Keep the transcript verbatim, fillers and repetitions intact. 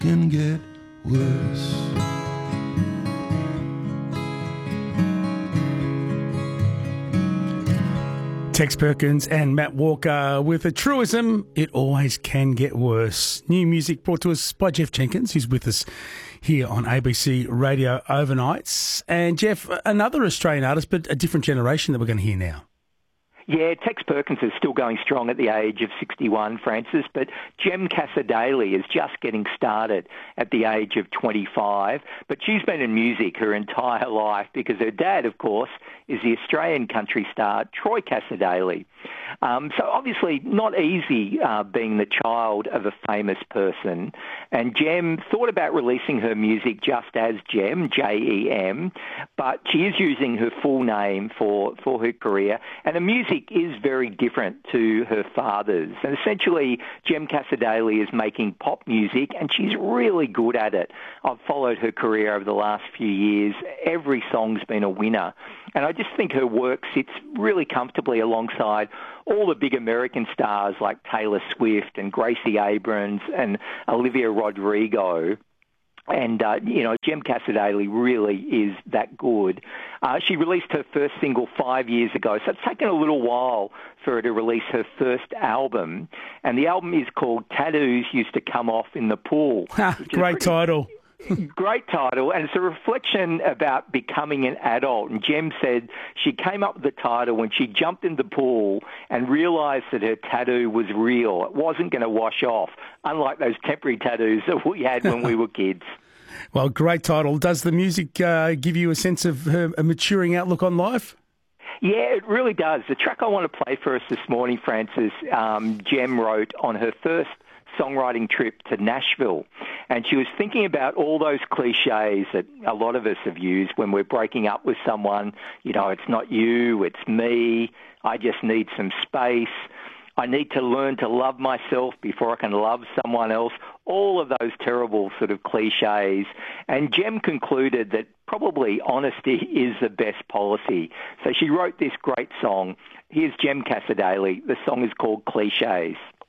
can get worse. Tex Perkins and Matt Walker with a truism, it always can get worse. New music brought to us by Jeff Jenkins, who's with us here on A B C Radio Overnights. And Jeff, another Australian artist, but a different generation that we're going to hear now. Yeah, Tex Perkins is still going strong at the age of sixty-one, Francis, but Jem Cassar-Daley is just getting started at the age of twenty-five. But she's been in music her entire life because her dad, of course, is the Australian country star Troy Cassar-Daley. Um, so obviously not easy uh, being the child of a famous person. And Jem thought about releasing her music just as Jem, J E M, but she is using her full name for, for her career. And the music is very different to her father's. And essentially, Jem Cassar-Daley is making pop music, and she's really good at it. I've followed her career over the last few years. Every song's been a winner. And I just think her work sits really comfortably alongside all the big American stars like Taylor Swift and Gracie Abrams and Olivia Rodrigo. And, uh, you know, Jem Cassar-Daley really is that good. Uh, she released her first single five years ago, so it's taken a little while for her to release her first album. And the album is called Tattoos Used to Come Off in the Pool. Great pretty- title. Great title, and it's a reflection about becoming an adult. And Jem said she came up with the title when she jumped in the pool and realised that her tattoo was real. It wasn't going to wash off, unlike those temporary tattoos that we had when we were kids. Well, great title. Does the music uh, give you a sense of her a maturing outlook on life? Yeah, it really does. The track I want to play for us this morning, Francis, um, Jem wrote on her first songwriting trip to Nashville. And she was thinking about all those cliches that a lot of us have used when we're breaking up with someone. You know, it's not you, it's me. I just need some space. I need to learn to love myself before I can love someone else. All of those terrible sort of cliches. And Jem concluded that probably honesty is the best policy. So she wrote this great song. Here's Jem Cassar-Daley. The song is called Cliches.